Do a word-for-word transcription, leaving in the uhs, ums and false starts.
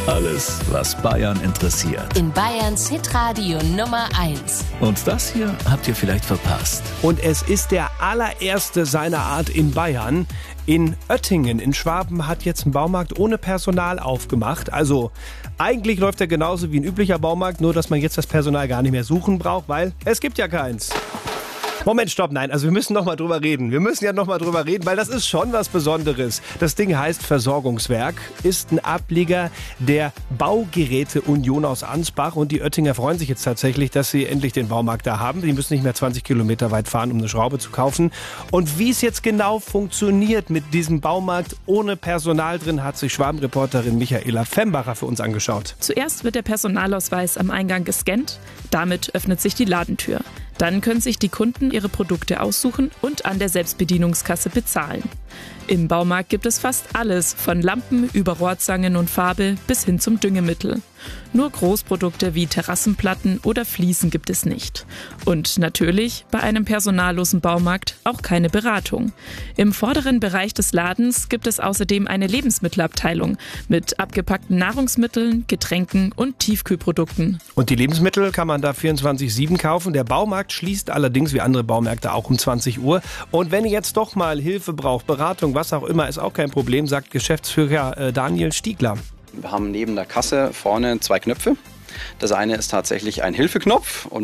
Alles, was Bayern interessiert. In Bayerns Hitradio Nummer eins. Und das hier habt ihr vielleicht verpasst. Und es ist der allererste seiner Art in Bayern. In Oettingen in Schwaben hat jetzt ein Baumarkt ohne Personal aufgemacht. Also eigentlich läuft er genauso wie ein üblicher Baumarkt, nur dass man jetzt das Personal gar nicht mehr suchen braucht, weil es gibt ja keins. Moment, stopp, nein, also wir müssen noch mal drüber reden. Wir müssen ja noch mal drüber reden, weil das ist schon was Besonderes. Das Ding heißt Versorgungswerk, ist ein Ableger der Baugeräte Union aus Ansbach und die Oettinger freuen sich jetzt tatsächlich, dass sie endlich den Baumarkt da haben. Die müssen nicht mehr zwanzig Kilometer weit fahren, um eine Schraube zu kaufen. Und wie es jetzt genau funktioniert mit diesem Baumarkt ohne Personal drin, hat sich Schwabenreporterin Michaela Fembacher für uns angeschaut. Zuerst wird der Personalausweis am Eingang gescannt, damit öffnet sich die Ladentür. Dann können sich die Kunden ihre Produkte aussuchen und an der Selbstbedienungskasse bezahlen. Im Baumarkt gibt es fast alles, von Lampen über Rohrzangen und Farbe bis hin zum Düngemittel. Nur Großprodukte wie Terrassenplatten oder Fliesen gibt es nicht. Und natürlich bei einem personallosen Baumarkt auch keine Beratung. Im vorderen Bereich des Ladens gibt es außerdem eine Lebensmittelabteilung mit abgepackten Nahrungsmitteln, Getränken und Tiefkühlprodukten. Und die Lebensmittel kann man da vierundzwanzig sieben kaufen. Der Baumarkt schließt allerdings wie andere Baumärkte auch um zwanzig Uhr. Und wenn ihr jetzt doch mal Hilfe braucht, Beratung, was auch immer, ist auch kein Problem, sagt Geschäftsführer äh, Daniel Stiegler. Wir haben neben der Kasse vorne zwei Knöpfe. Das eine ist tatsächlich ein Hilfeknopf und